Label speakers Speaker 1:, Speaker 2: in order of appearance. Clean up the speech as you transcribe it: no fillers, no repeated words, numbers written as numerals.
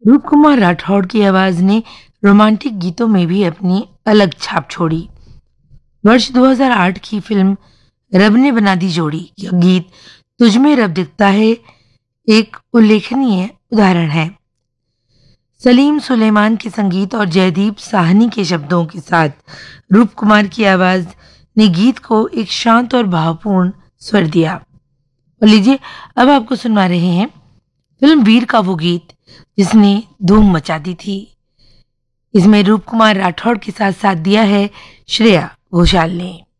Speaker 1: रूप कुमार राठौड़ की आवाज ने रोमांटिक गीतों में भी अपनी अलग छाप छोड़ी। वर्ष 2008 की फिल्म रब ने बना दी जोड़ी, यह गीत तुझ में रब दिखता है एक उल्लेखनीय उदाहरण है। सलीम सुलेमान के संगीत और जयदीप साहनी के शब्दों के साथ रूप कुमार की आवाज ने गीत को एक शांत और भावपूर्ण स्वर दिया। और लीजिए, अब आपको सुनवा रहे हैं फिल्म वीर का वो गीत जिसने धूम मचा दी थी। इसमें रूप कुमार राठौड़ के साथ साथ दिया है श्रेया घोषाल ने।